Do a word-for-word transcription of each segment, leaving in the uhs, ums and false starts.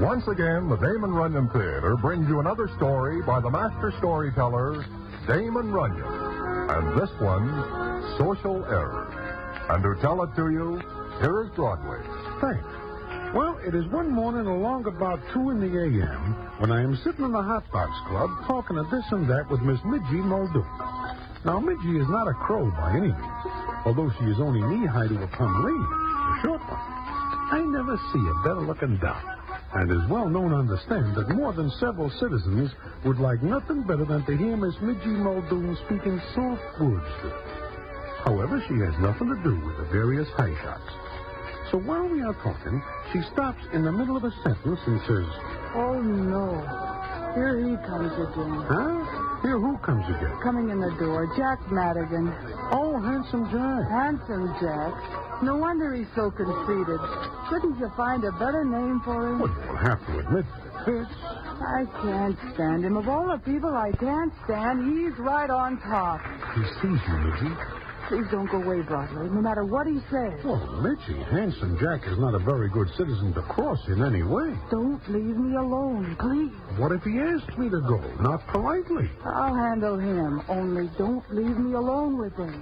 Once again, the Damon Runyon Theater brings you another story by the master storyteller, Damon Runyon. And this one, Social Error. And to tell it to you, here is Broadway. Thanks. Well, it is one morning along about two in the a m when I am sitting in the Hot Box Club talking of this and that with Miss Midgie Muldoon. Now, Midgie is not a crow by any means, although she is only knee-high to a Pomeranian, a short one. I never see a better-looking dog, and is well known to understand that more than several citizens would like nothing better than to hear Miss Midgie Muldoon speaking soft words to them. However, she has nothing to do with the various high shots. So while we are talking, she stops in the middle of a sentence and says, "Oh, no. Here he comes again." "Huh? Here who comes again?" "Coming in the door, Jack Madigan." "Oh, Handsome Jack." "Handsome Jack. No wonder he's so conceited. Couldn't you find a better name for him?" "Well, you'll have to admit that it's..." "I can't stand him. Of all the people I can't stand, he's right on top." "He sees you, Midgie." "Please don't go away, Broadway, no matter what he says." "Well, Midgie, Handsome Jack is not a very good citizen to cross in any way." "Don't leave me alone, please." "What if he asked me to go? Not politely." "I'll handle him, only don't leave me alone with him."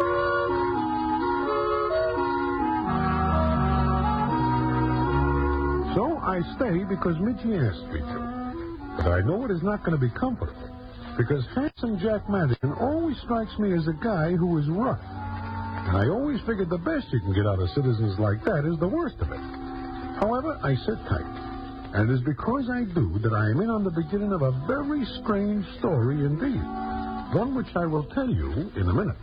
So I stay because Midgie asked me to. But I know it is not going to be comfortable, because Handsome Jack Madigan always strikes me as a guy who is rough. And I always figured the best you can get out of citizens like that is the worst of it. However, I sit tight. And it is because I do that I am in on the beginning of a very strange story indeed. One which I will tell you in a minute.